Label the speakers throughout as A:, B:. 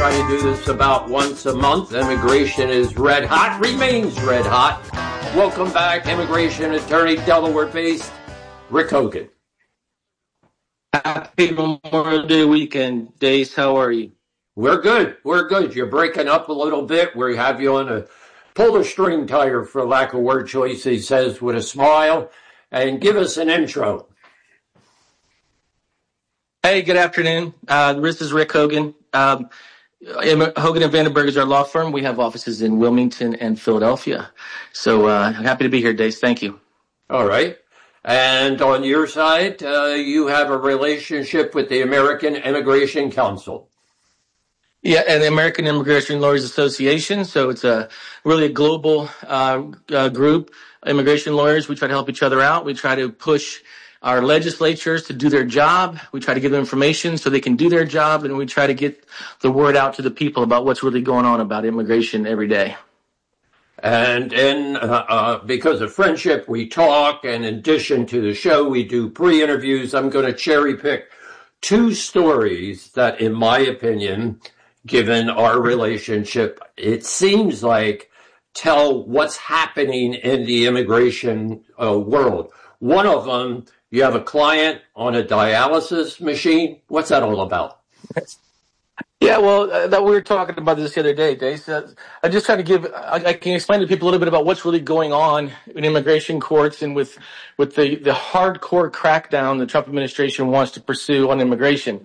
A: try to do this about once a month. Immigration is red hot, remains red hot. Welcome back, immigration attorney, Delaware-based Rick Hogan.
B: Happy Memorial Day weekend, Dace. How are you?
A: We're good. We're good. You're breaking up a little bit. We have you on a pull the string tighter, for lack of word choice, he says with a smile. And give us an intro.
B: Hey, good afternoon. This is Rick Hogan. Hogan and Vandenberg is our law firm. We have offices in Wilmington and Philadelphia. So I'm happy to be here, Dace. Thank you.
A: All right. And on your side, you have a relationship with the American Immigration Council.
B: Yeah, and the American Immigration Lawyers Association. So it's really a global group, immigration lawyers. We try to help each other out. We try to push our legislatures to do their job. We try to give them information so they can do their job, and we try to get the word out to the people about what's really going on about immigration every day.
A: And because of friendship, we talk, and in addition to the show, we do pre-interviews. I'm going to cherry pick two stories that, in my opinion, given our relationship, it seems like tell what's happening in the immigration world. One of them, you have a client on a dialysis machine. What's that all about?
B: Yeah, well, that we were talking about this the other day, Dave. I just try to I can explain to people a little bit about what's really going on in immigration courts and with the hardcore crackdown the Trump administration wants to pursue on immigration.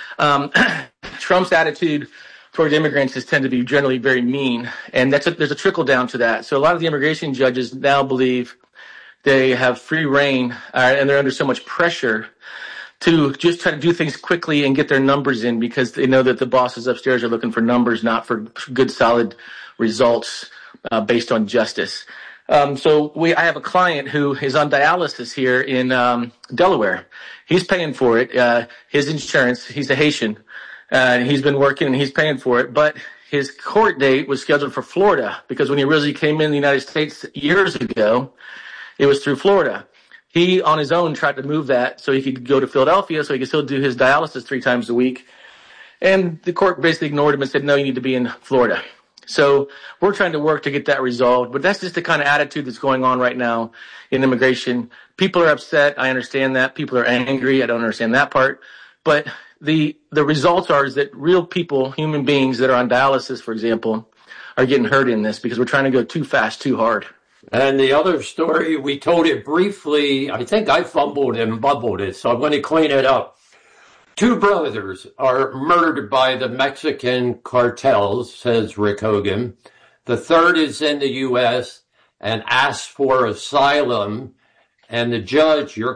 B: Trump's attitude towards immigrants has tended to be generally very mean, and there's a trickle down to that. So a lot of the immigration judges now believe they have free reign, and they're under so much pressure to just try to do things quickly and get their numbers in because they know that the bosses upstairs are looking for numbers, not for good, solid results based on justice. I have a client who is on dialysis here in Delaware. He's paying for it. His insurance, he's a Haitian, and he's been working and he's paying for it. But his court date was scheduled for Florida because when he originally came in the United States years ago, it was through Florida. He, on his own, tried to move that so he could go to Philadelphia so he could still do his dialysis 3 times a week. And the court basically ignored him and said, no, you need to be in Florida. So we're trying to work to get that resolved. But that's just the kind of attitude that's going on right now in immigration. People are upset. I understand that. People are angry. I don't understand that part. But the results is that real people, human beings that are on dialysis, for example, are getting hurt in this because we're trying to go too fast, too hard.
A: And the other story, we told it briefly. I think I fumbled and bubbled it, so I'm going to clean it up. 2 brothers are murdered by the Mexican cartels, says Rick Hogan. The third is in the U.S. and asks for asylum. And the judge, he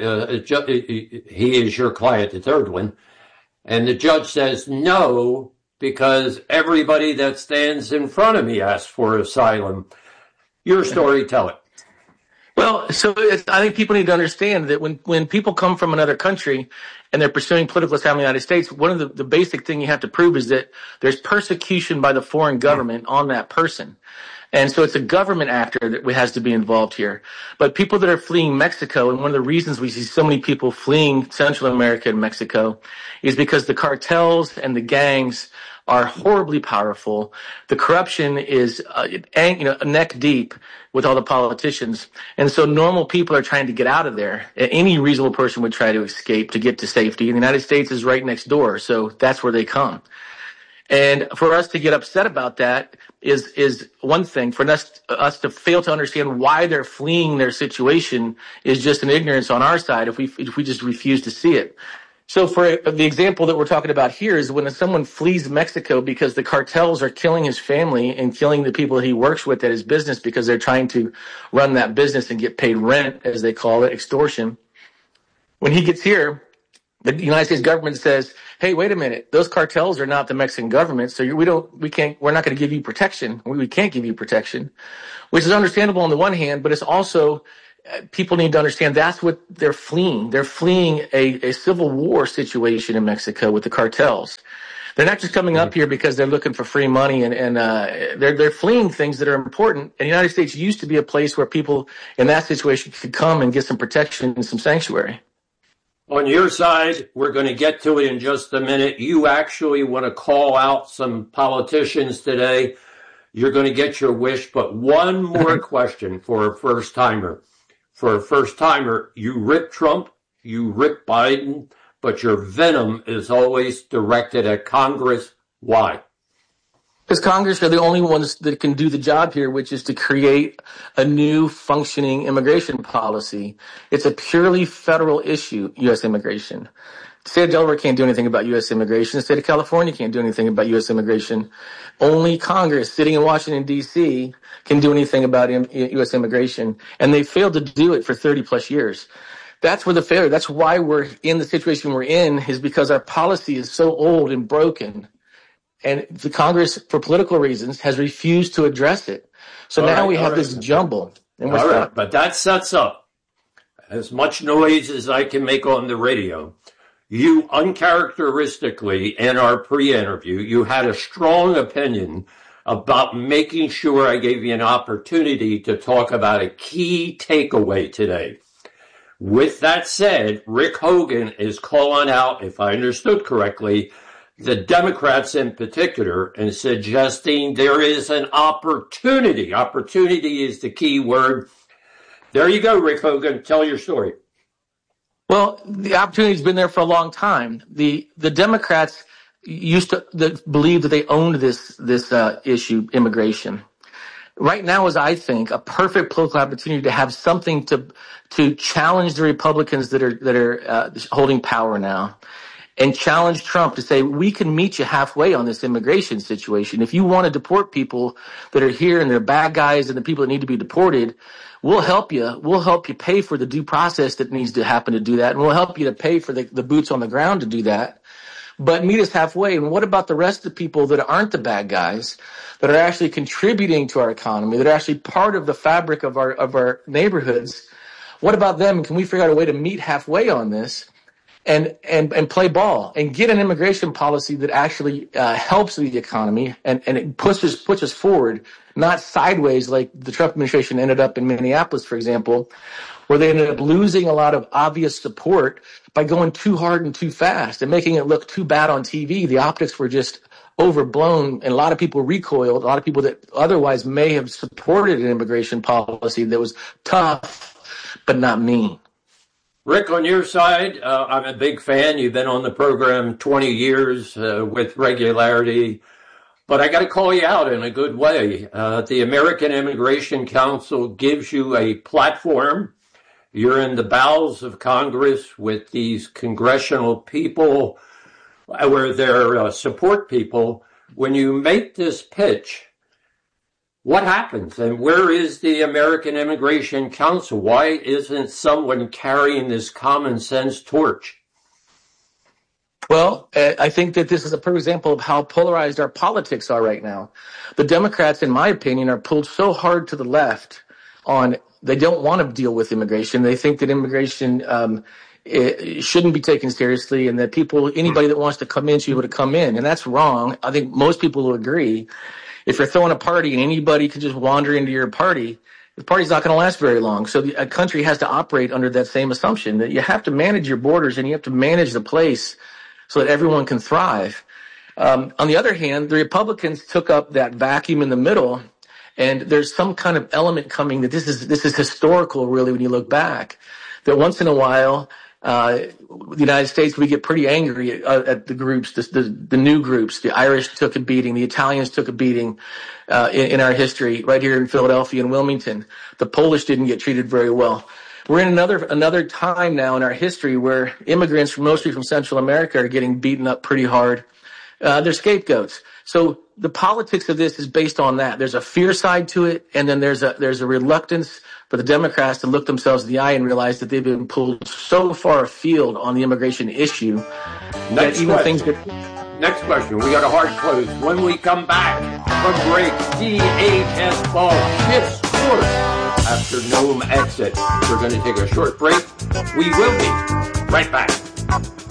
A: is your client, the third one. And the judge says no, because everybody that stands in front of me asks for asylum. Your story, tell it.
B: Well, I think people need to understand that when people come from another country and they're pursuing political asylum in the United States, one of the basic thing you have to prove is that there's persecution by the foreign government on that person. And so it's a government actor that has to be involved here. But people that are fleeing Mexico, and one of the reasons we see so many people fleeing Central America and Mexico is because the cartels and the gangs are horribly powerful. The corruption is neck deep with all the politicians. And so normal people are trying to get out of there. Any reasonable person would try to escape to get to safety. And the United States is right next door, so that's where they come. And for us to get upset about that is one thing. For us to fail to understand why they're fleeing their situation is just an ignorance on our side if we just refuse to see it. So for the example that we're talking about here is when someone flees Mexico because the cartels are killing his family and killing the people that he works with at his business because they're trying to run that business and get paid rent, as they call it, extortion. When he gets here, the United States government says, hey, wait a minute, those cartels are not the Mexican government, so we're not going to give you protection. We can't give you protection, which is understandable on the one hand, but it's also people need to understand that's what they're fleeing. They're fleeing a civil war situation in Mexico with the cartels. They're not just coming up here because they're looking for free money and they're fleeing things that are important. And the United States used to be a place where people in that situation could come and get some protection and some sanctuary.
A: On your side, we're going to get to it in just a minute. You actually want to call out some politicians today. You're going to get your wish, but one more question for a first timer. For a first timer, you rip Trump, you rip Biden, but your venom is always directed at Congress. Why?
B: Because Congress are the only ones that can do the job here, which is to create a new functioning immigration policy. It's a purely federal issue, U.S. immigration. The state of Delaware can't do anything about U.S. immigration. The state of California can't do anything about U.S. immigration. Only Congress sitting in Washington, D.C. can do anything about U.S. immigration. And they failed to do it for 30 plus years. That's where the failure, that's why we're in the situation we're in, is because our policy is so old and broken. And the Congress, for political reasons, has refused to address it. So now we have this jumble. And
A: all right, but that sets up as much noise as I can make on the radio. You uncharacteristically, in our pre-interview, you had a strong opinion about making sure I gave you an opportunity to talk about a key takeaway today. With that said, Rick Hogan is calling out, if I understood correctly, the Democrats in particular, and suggesting there is an opportunity. Opportunity is the key word. There you go, Rick Hogan. Tell your story.
B: Well, the opportunity's been there for a long time. The Democrats used to believe that they owned this issue, immigration. Right now is, I think, a perfect political opportunity to have something to challenge the Republicans that are holding power now, and challenge Trump to say, we can meet you halfway on this immigration situation. If you want to deport people that are here and they're bad guys and the people that need to be deported, we'll help you. We'll help you pay for the due process that needs to happen to do that. And we'll help you to pay for the boots on the ground to do that. But meet us halfway. And what about the rest of the people that aren't the bad guys, that are actually contributing to our economy, that are actually part of the fabric of our neighborhoods? What about them? Can we figure out a way to meet halfway on this and play ball and get an immigration policy that actually helps the economy and it pushes us forward, not sideways like the Trump administration ended up in Minneapolis, for example, where they ended up losing a lot of obvious support by going too hard and too fast and making it look too bad on TV. The optics were just overblown, and a lot of people recoiled. A lot of people that otherwise may have supported an immigration policy that was tough but not mean.
A: Rick, on your side, I'm a big fan. You've been on the program 20 years with regularity. But I got to call you out in a good way. The American Immigration Council gives you a platform. You're in the bowels of Congress with these congressional people, where they're support people. When you make this pitch, what happens? And where is the American Immigration Council? Why isn't someone carrying this common sense torch?
B: Well, I think that this is a perfect example of how polarized our politics are right now. The Democrats, in my opinion, are pulled so hard to the left on they don't want to deal with immigration. They think that immigration it shouldn't be taken seriously, and that anybody that wants to come in should be able to come in. And that's wrong. I think most people will agree. If you're throwing a party and anybody can just wander into your party, the party's not going to last very long. So a country has to operate under that same assumption, that you have to manage your borders and you have to manage the place so that everyone can thrive. On the other hand, the Republicans took up that vacuum in the middle, and there's some kind of element coming that this is historical, really, when you look back, that once in a while, the United States, we get pretty angry at the groups, the new groups. The Irish took a beating. The Italians took a beating in our history right here in Philadelphia and Wilmington. The Polish didn't get treated very well. We're in another time now in our history where immigrants, mostly from Central America, are getting beaten up pretty hard. They're scapegoats. So the politics of this is based on that. There's a fear side to it, and then there's a reluctance for the Democrats to look themselves in the eye and realize that they've been pulled so far afield on the immigration issue.
A: Next question. We got a hard close. When we come back from break, DHS ball shifts course after Nome exit. We're going to take a short break. We will be right back.